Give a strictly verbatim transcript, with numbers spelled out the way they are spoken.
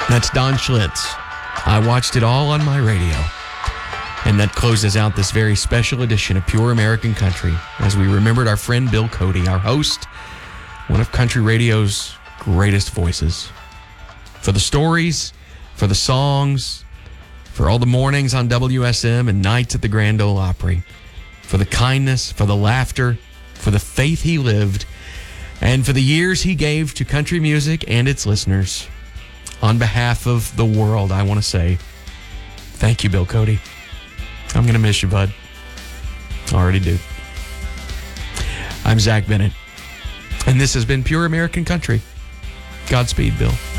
That's Don Schlitz. I watched it all on my radio. And that closes out this very special edition of Pure American Country as we remembered our friend Bill Cody, our host, one of country radio's greatest voices. For the stories, for the songs, for all the mornings on W S M and nights at the Grand Ole Opry, for the kindness, for the laughter, for the faith he lived, and for the years he gave to country music and its listeners. On behalf of the world, I want to say, thank you, Bill Cody. I'm going to miss you, bud. Already do. I'm Zach Bennett, and this has been Pure American Country. Godspeed, Bill.